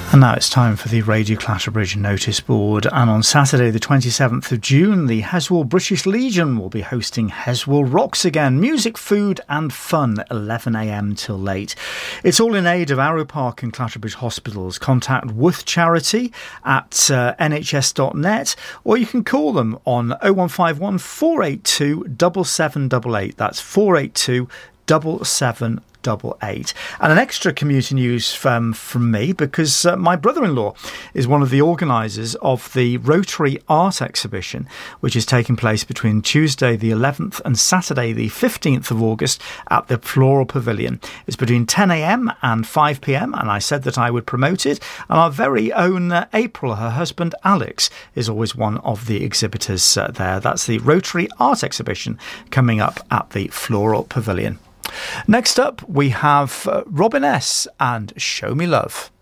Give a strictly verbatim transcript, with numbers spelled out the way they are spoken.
And now it's time for the Radio Clatterbridge notice board. And on Saturday the twenty-seventh of June, the Heswall British Legion will be hosting Heswall Rocks again. Music, food and fun, eleven a m till late. It's all in aid of Arrow Park and Clatterbridge Hospitals. Contact Worth Charity at uh, n h s dot net, or you can call them on oh one five one, four eight two, seven seven eight eight. That's four eight two, seven seven double eight. And an extra community news from, from me, because uh, my brother-in-law is one of the organisers of the Rotary Art Exhibition, which is taking place between Tuesday the eleventh and Saturday the fifteenth of August at the Floral Pavilion. It's between ten a m and five p m, and I said that I would promote it. And our very own uh, April, her husband Alex, is always one of the exhibitors uh, there. That's the Rotary Art Exhibition coming up at the Floral Pavilion. Next up, we have uh, Robin S. and Show Me Love.